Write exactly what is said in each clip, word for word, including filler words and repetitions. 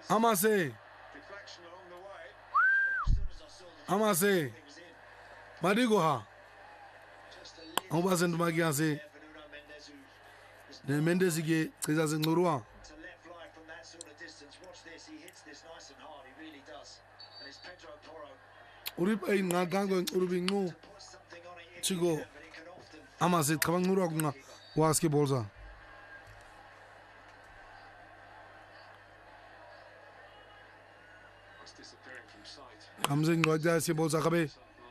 Amase. Amase. Madigo ha. Ambasen magiase. Ne Mendes ige chiza zingurwa. Urip ay ngagango urubingu. Chigo. Amase kabangurwa kunga waske bolza. Kamzen gwaja se bolza kabe.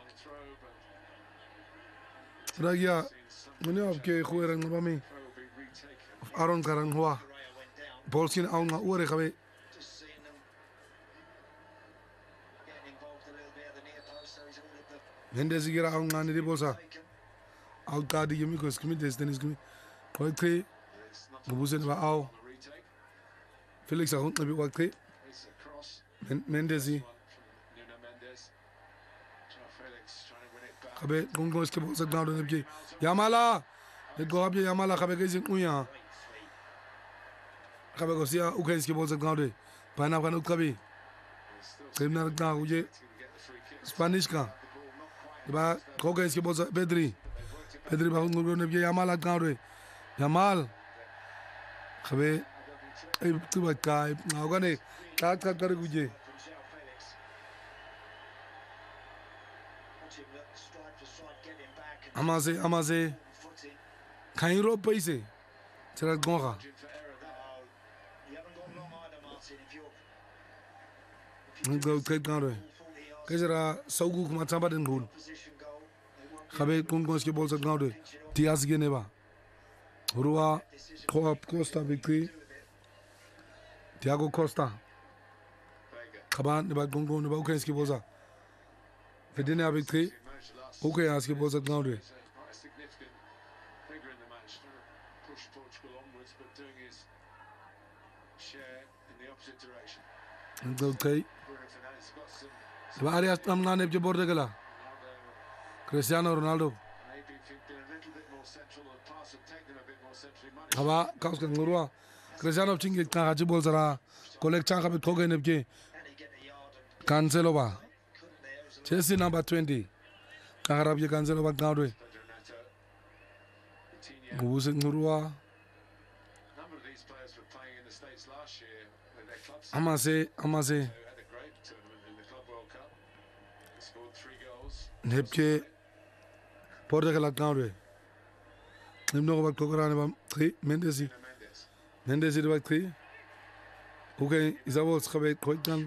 Ragia mune आपके खुए रंग में आरोन का रंग हुआ बॉल्सिन आऊंगा उरे कबे Mendes gira आऊंगा नहीं बोलसा आउट का दी यमी को स्किमी देश देनिस किमी कोई थे बुबुसन बा आओ Felix आउट नबी वक्त थे Mendes ही कबे गुंगो इसके बोल सकता हूँ नबी Yamala it go up Yamala कबे कैसे उया कबे को सिया उके इसके बोल सकता हूँ पाना पाना कभी कितना रखता हूँ ये स्पेनिश का बा को के इसके बोल सकता पेड्री पेड्री बाहु गुंगो नबी Yamala कहाँ रे Yamal कबे तू बच्चा होगा ने काट काट करे कुछ Amase, Amase, can you rope pace? Tell Gora. Go take down. Kazara, so good, Matabadan Goon. Habe Kungoski balls at Gaude, Tias Geneva. Rua, Co-op Costa victory. Tiago Costa. Kaban, about Gungo, the Balkanski Boza. Fedina victory. Okay, ask you was at Gaudi. Okay. Various Tamnan if you board the gala. Cristiano Ronaldo. Hava, Kauskan Murua. Cristiano Chingi Kajibolzara. Collect Chaka with Kogan of J. Cancelova. Chelsea number twenty. Arab je cancel about Gaudry. Bubusen Nurua. Amase, Amase. Nepke Portugal at Gaudry. Name no about Cocoran about three Mendes. Mendes is about three. Okay, is that what's quite quite done?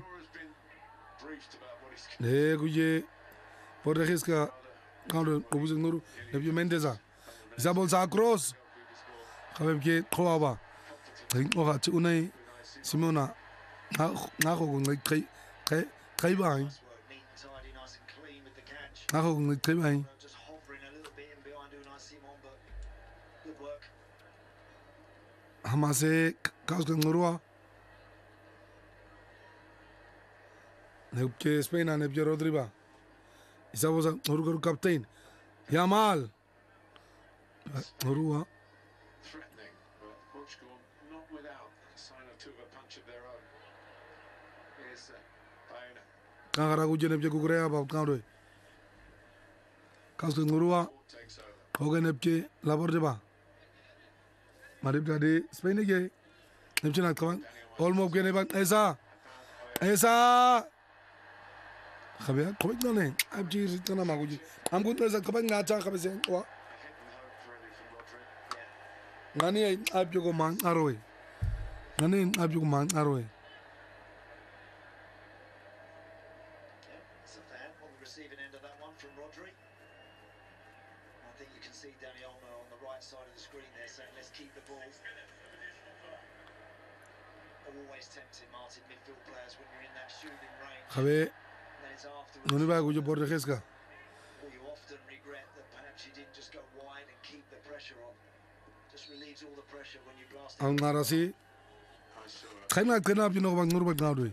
Hey, good. Portuguesa. Quand vous nous le vieux Mendeza Isabel Sacros quand que croaba ora tu unai Simona na ko ngai kai kai kai bai na ko ngai kai bai Hamase kaus ngurwa ne que Spain ne Pierre Rodriba Isa was a Uruguay captain. Yamal. Urua. Threatening, but Portugal not without a sign or two of a punch of their own. Here's Bayona. Kangara gujene pje kukrea ba kangre. Kausken Urua. Hogan nepje labor jeba. Marip tadi Spain ge. Nepje nak kawan. Olmo gene ba esa. Esa. Khabia koik na ne ab ji ritna ma guji am gut na zakaba nga cha khabe sen wa ngani ab jo ko man aroy ngani ab jo ko man aroy It's a fan on the receiving end of that one from Rodri. I think you can see Dani Olmo on the right side of the screen there saying let's keep the ball. Always tempting Martin midfield players when you're in that shooting range. khabe Nuni ba gujo Portuguesa. You often regret that perhaps you didn't just go wide and keep the pressure on. Just relieves all the pressure when you blast. Ang narasi. Khaina kena pino ba ngur ba ngawde.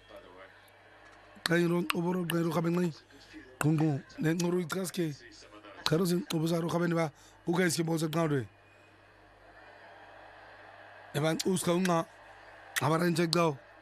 Kain ron oboro gairo khabe ngai. Gungu ne nguru kaske. Karo sin obosaro khabe ni ba uga iski bolsa ngawde. Evan uska unga. Abaran check daw.